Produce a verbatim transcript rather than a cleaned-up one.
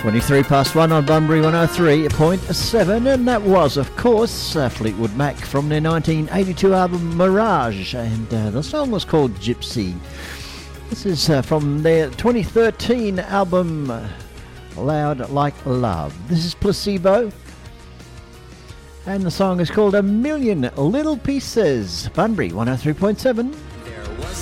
twenty-three past one on Bunbury one oh three point seven, and that was, of course, uh, Fleetwood Mac from their nineteen eighty-two album Mirage, and uh, the song was called Gypsy. This is uh, from their twenty thirteen album uh, Loud Like Love. This is Placebo, and the song is called A Million Little Pieces. Bunbury one oh three point seven.